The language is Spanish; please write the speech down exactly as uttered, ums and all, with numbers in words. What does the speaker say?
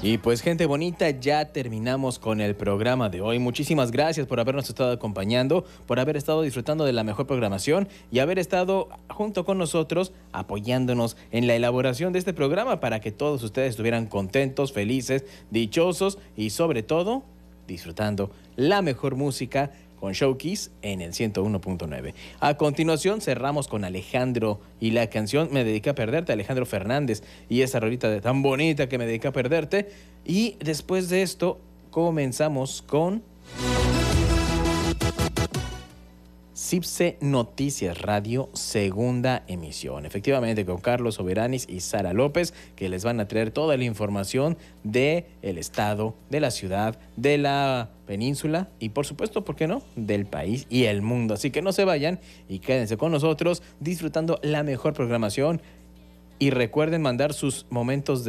Y pues gente bonita, ya terminamos con el programa de hoy. Muchísimas gracias por habernos estado acompañando, por haber estado disfrutando de la mejor programación y haber estado junto con nosotros apoyándonos en la elaboración de este programa para que todos ustedes estuvieran contentos, felices, dichosos y sobre todo disfrutando la mejor música con Showkiss en el ciento uno punto nueve. A continuación cerramos con Alejandro y la canción Me dediqué a perderte, Alejandro Fernández, y esa rolita de tan bonita que me dediqué a perderte. Y después de esto comenzamos con CIPSE Noticias Radio, segunda emisión. Efectivamente, con Carlos Soberanis y Sara López, que les van a traer toda la información del estado, de la ciudad, de la península y, por supuesto, ¿por qué no?, del país y el mundo. Así que no se vayan y quédense con nosotros disfrutando la mejor programación. Y recuerden mandar sus momentos de